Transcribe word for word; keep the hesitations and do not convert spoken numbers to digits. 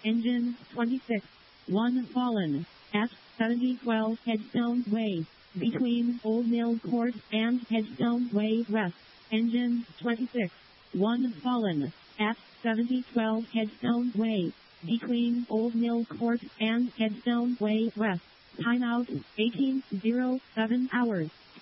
Engine twenty-six. one fallen. At seventy twelve Headstone Way. Between Old Mill Court and Headstone Way West. Engine twenty-six. one fallen. At seventy twelve Headstone Way. Between Old Mill Court and Headstone Way West. Timeout eighteen oh seven hours.